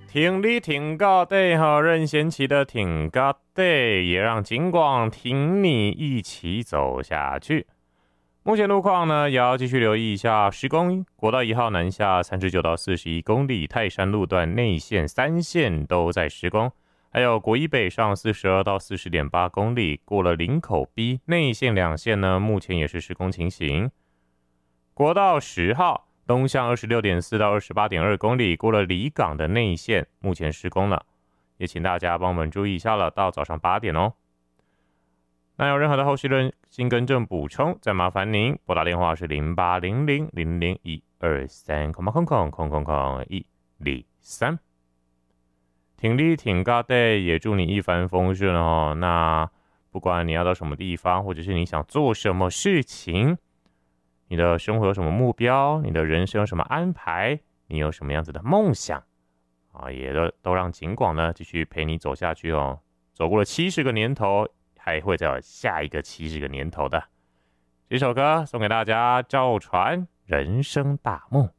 挺你挺高的哈，任贤齐的挺高的，也让金广挺你一起走下去。目前路况呢，也要继续留意一下施工。国道1号南下39到41公里，泰山路段内线3线都在施工，还有国一北上42到40.8公里，过了林口 B 内线2线呢，目前也是施工情形。国道10号东向26.4到28.2公里，过了离港的内线，目前施工了，也请大家帮我们注意一下了，到早上8点哦。那有任何的后续的新更正补充，再麻烦您拨打电话是0800000123，123。挺力挺高的，也祝你一帆风顺哦。那不管你要到什么地方，或者是你想做什么事情，你的生活有什么目标，你的人生有什么安排，你有什么样子的梦想啊，也都让景广呢继续陪你走下去哦。走过了70个年头，还会再有下一个70个年头的。这首歌送给大家，赵传《人生大梦》。